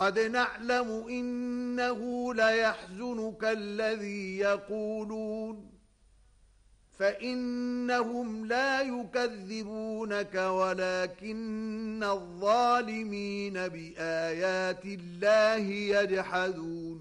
قد نعلم إنه ليحزنك الذي يقولون فإنهم لا يكذبونك ولكن الظالمين بآيات الله يجحدون